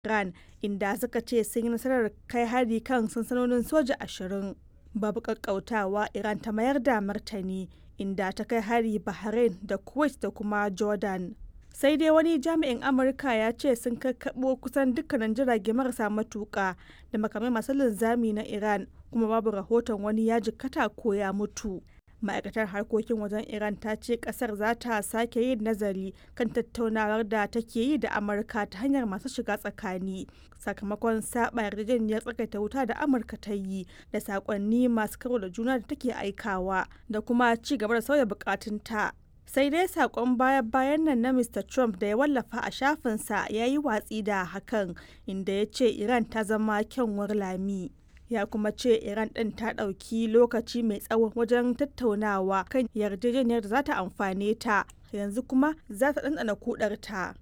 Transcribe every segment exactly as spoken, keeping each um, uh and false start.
Iran, inda suka ce sun yi nasarar kai hari kan sansanonin soja ashirin. Babu ƙaƙƙautawa Iran ta mayar da martani, inda ta kai hari Bahrain da Kuwait da kuma Jordan. Sai dai wani jami'in Amurka ya ce sun kakkaɓo kusan dukkanin jirage marasa matuƙa da makamai masu linzami na Iran, kuma babu rahoton wani ya jikkata ko ya mutu. Ma'aikatar harkokin wajen Iran ta ce kasar za ta sake yin nazari kan tattaunawar da take yi da Amurka ta hanyar masu shiga tsakani sakamakon saba yarjejeniyar tsakaita wuta da Amurka ta yi da sakonni masu karo da juna da take aikawa da kuma ci gaba da sauya bukatunta. Sai dai sakon baya-bayan nan na Mr Trump da ya wallafa a shafinsa ya yi watsi da hakan, inda ya ce Iran ta zama kyanwar lami. Ya kuma ce Iran ɗin ta ɗauki lokaci mai tsawo wajen tattaunawa kan yarjejeniyar da za ta amfane ta, yanzu kuma za ta ɗanɗana kudarta.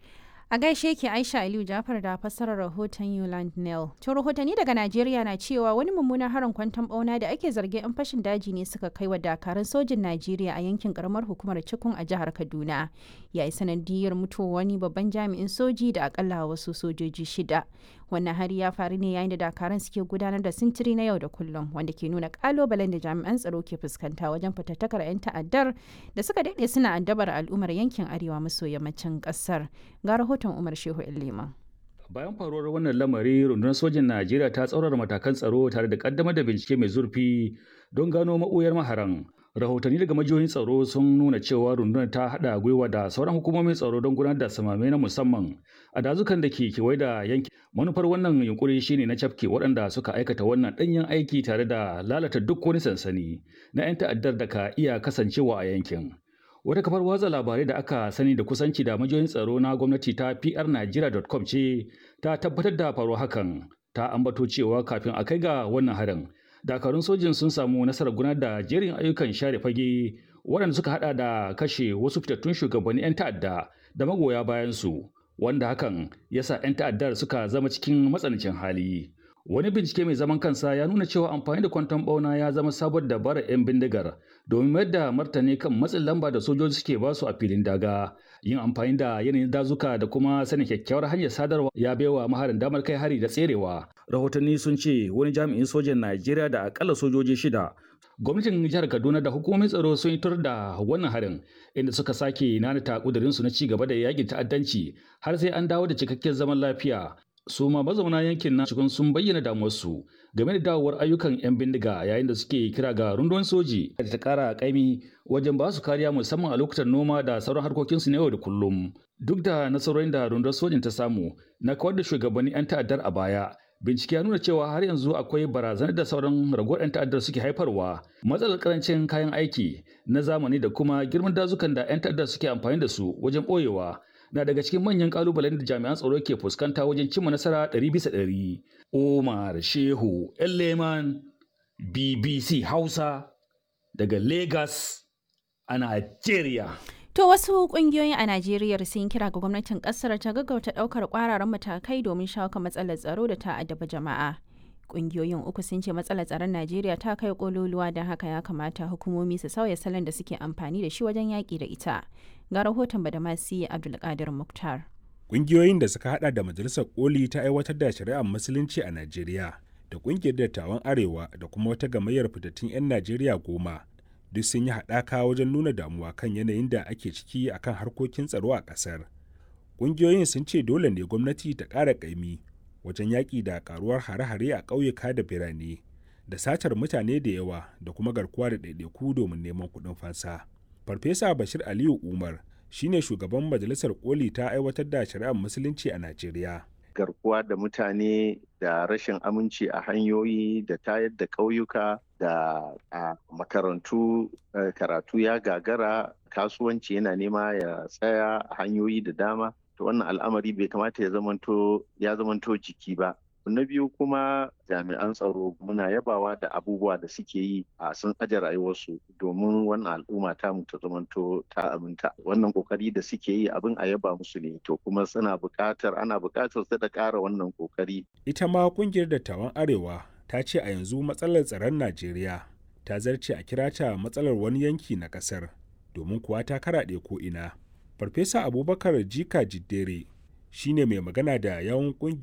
A gaishe ke Aisha Aliyu Jafar da fassarar rahoton Yuland Neil. To rahotanni daga Najeriya na cewa wani mummunan harin kwanton bauna da ake zargin 'yan fashin daji ne suka kai wa dakarun sojin Najeriya a yankin karamar hukumar Cikun a jihar Kaduna. Ya yi sanadiyar mutuwar wani babban jami'in soji da akalla wasu sojoji shida. Wannan hari ya faru ne yayin da dakarun suke gudanar da sintiri na yau da kullum, wanda ke nuna kalubalen da jami'an tsaro ke fuskanta wajen fatattakar 'yan ta'addar da suka daɗe suna addabar al'ummar yankin arewa maso yammacin ƙasar. Ga rahoton Umar Shehu Illima. Bayan faruwar wannan lamari, rundunar sojin Najeriya ta tsaurara matakan tsaro tare da kaddamar da bincike mai zurfi don gano maɓoyar maharan. Rahotanni daga majiyoyin tsaro sun nuna cewa rundunar ta haɗa gwiwa da sauran hukumomin tsaro don gudanar da samame na musamman a dazukan da ke kewaye da yanki. Manufar wannan yunkuri shine na cafke waɗanda suka aikata wannan ɗanyen aiki tare da lalata duk wani sansani na 'yan ta'addar da ka iya kasancewa a yankin. Wata kafar watsa labarai da aka sani da kusanci da majiyoyin tsaro na gwamnati ta p r nigeria dot com ce ta tabbatar da faruwar hakan. Ta ambato cewa kafin a kai ga wannan harin, dakarun sojin sun samu nasarar gudanar da jerin ayyukan share fage waɗanda suka hada da kashe wasu fitattun shugabanni 'yan ta'adda da magoya bayansu, wanda hakan ya sa 'yan ta'addar suka zama cikin matsanancin hali. Wani bincike mai zaman kansa ya nuna cewa amfani da kwanton bauna ya zama sabon dabarar 'yan bindigar domin mayar da martani kan matsin lamba da sojoji suke basu a filin daga. Yin amfani da yanayin dazuka da kuma sanin kyakkyawar hanyar sadarwa ya baiwa maharin damar kai hari da tserewa. Rahotanni sun ce wani jami'in sojan Najeriya da akalla sojoji shida. Gwamnatin jihar Kaduna da hukumomin tsaro sun yi tur da wannan harin, inda suka sake nanata kudurinsu na ci gaba da yakin ta'addanci har sai an dawo da cikakken zaman lafiya. Su ma mazauna yankin na cikin sun bayyana damuwarsu game da dawowar ayyukan 'yan bindiga, yayin da suke kira ga rundunar soji da ta kara kaimi wajen ba su kariya musamman a lokutan noma da sauran harkokinsu na yau da kullum. Duk da nasarorin da rundunar sojin ta samu na kawar da shugabannin 'yan ta'addar a baya, bincike ya nuna cewa har yanzu akwai barazanar da sauran ragowar 'yan ta'addar suke haifarwa. Matsalar karancin kayan aiki na zamani da kuma girman dazukan da 'yan ta'addar suke amfani da su wajen ɓoyewa na daga cikin manyan kalubalen da jami'an tsaro ke fuskanta wajen cimma nasara ɗari bisa ɗari. Omar Shehu Elleman, B B C Hausa daga Lagos a Najeriya. To wasu kungiyoyi a Najeriya sun kira ga gwamnatin kasar ta gaggauta daukar kwararan matakai domin shawo kan matsalar tsaro da ta addaba jama'a. Kungiyoyin uku sun ce matsalar tsaron Najeriya ta kai kololuwa, don haka ya kamata hukumomi su sauya salon da suke amfani da shi wajen yaƙi da ita. Ga rahoton Badamasi Abdulkadir Muktar. Kungiyoyin da suka hada da Majalisar Koli ta aiwatar da shari'ar Musulunci a Najeriya da kungiyar dattawan Arewa da kuma wata gamayyar fitattun 'yan Najeriya goma duk sun yi haɗaka wajen nuna damuwa kan yanayin da ake ciki akan harkokin tsaro a ƙasar. Kungiyoyin sun ce dole ne gwamnati ta ƙara ƙaimi wajen yaƙi da ƙaruwar hare-hare a ƙauyuka da birane da satar mutane da yawa da kuma garkuwa da ɗaiɗaiku domin neman kuɗin fansa. Farfesa Bashir Aliyu Umar shine shugaban Majalisar Koli ta aiwatar da shari'ar Musulunci a Najeriya. Garkuwa da mutane da rashin aminci a hanyoyi da tayar da ƙauyuka da a makarantu karatu ya gagara, kasuwanci yana nema ya tsaya a hanyoyi da dama. To wannan al'amari bai kamata ya zamanto ya zamanto jiki ba. Na biyu kuma jami'an tsaro muna yabawa da abubuwa da suke yi a sun aje rayuwarsu domin wannan al'umma ta mu ta zamanto ta aminta. Wannan kokari da suke yi abin a yaba musu ne, to kuma suna buƙatar ana buƙatar su da ƙara wannan kokari. Ita ma kungiyar dattawan Arewa ta ce a yanzu matsalar tsaron Najeriya ta zarce a kira ta matsalar wani yanki na ƙasar, domin kuwa ta karaɗe ko ina. Farfesa Abubakar Jika Jiddere shine mai magana da yawun kungiyar